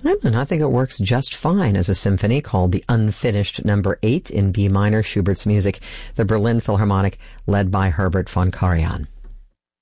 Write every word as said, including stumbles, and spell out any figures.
I don't know, I think it works just fine as a symphony called the Unfinished Number eight in B minor, Schubert's music, the Berlin Philharmonic, led by Herbert von Karajan.